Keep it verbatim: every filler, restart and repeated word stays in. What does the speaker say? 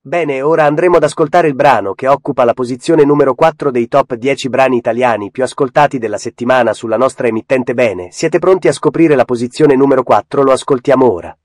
Bene, ora andremo ad ascoltare il brano che occupa la posizione numero quattro dei top dieci brani italiani più ascoltati della settimana sulla nostra emittente. Bene, siete pronti a scoprire la posizione numero quattro? Lo ascoltiamo ora.